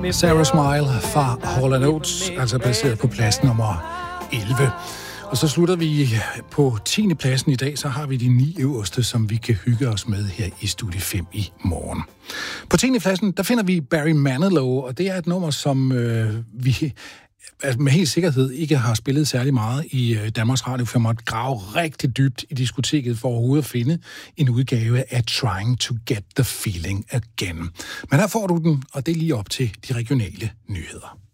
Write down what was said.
Sarah Smile fra Hall & Oates, altså baseret på plads nummer 11. Og så slutter vi på 10. pladsen i dag, så har vi de 9 øverste, som vi kan hygge os med her i Studie 5 i morgen. På 10. pladsen, der finder vi Barry Manilow, og det er et nummer, som vi med helt sikkerhed ikke har spillet særlig meget i Danmarks Radio, for man måtte grave rigtig dybt i diskoteket for overhovedet at finde en udgave af Trying to Get the Feeling Again. Men her får du den, og det er lige op til de regionale nyheder.